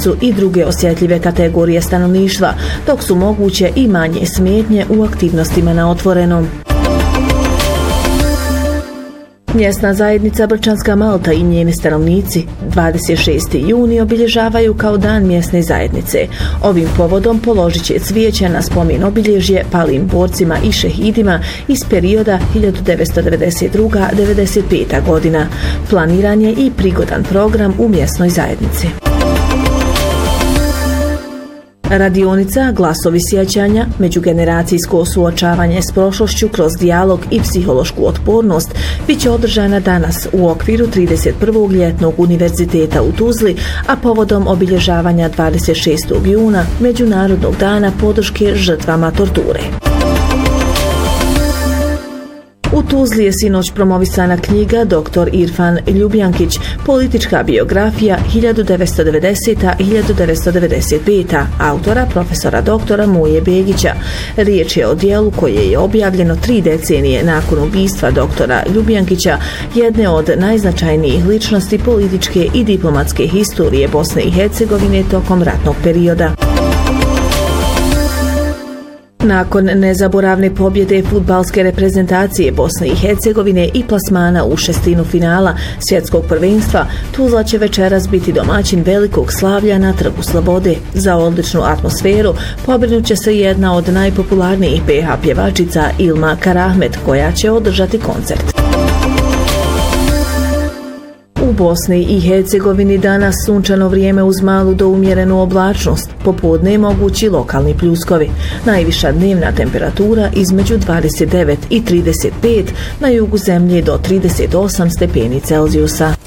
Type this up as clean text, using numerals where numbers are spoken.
djecu i druge osjetljive kategorije stanovništva, dok su moguće i manje smetnje u aktivnostima na otvorenom. Mjesna zajednica Brčanska Malta i njeni stanovnici 26. juni obilježavaju kao dan mjesne zajednice. Ovim povodom položit će cvijeće na spomen obilježje palim borcima i šehidima iz perioda 1992-95. godina. Planiran je i prigodan program u mjesnoj zajednici. Radionica Glasovi sjećanja, međugeneracijsko suočavanje s prošlošću kroz dijalog i psihološku otpornost bit će održana danas u okviru 31. ljetnog univerziteta u Tuzli, a povodom obilježavanja 26. juna Međunarodnog dana podrške žrtvama torture. U Tuzli je sinoć promovisana knjiga Dr. Irfan Ljubijankić, politička biografija 1990-1995. autora profesora doktora Muje Begića. Riječ je o dijelu koje je objavljeno 3 decenije nakon ubistva doktora Ljubijankića, jedne od najznačajnijih ličnosti političke i diplomatske historije Bosne i Hercegovine tokom ratnog perioda. Nakon nezaboravne pobjede fudbalske reprezentacije Bosne i Hercegovine i plasmana u šestinu finala svjetskog prvenstva, Tuzla će večeras biti domaćin velikog slavlja na Trgu Slobode. Za odličnu atmosferu pobrinut će se jedna od najpopularnijih PH pjevačica Ilma Karahmet, koja će održati koncert. U Bosni i Hercegovini danas sunčano vrijeme uz malu do umjerenu oblačnost, popodne mogući lokalni pljuskovi. Najviša dnevna temperatura između 29 i 35, na jugu zemlje do 38 stepeni Celzijusa.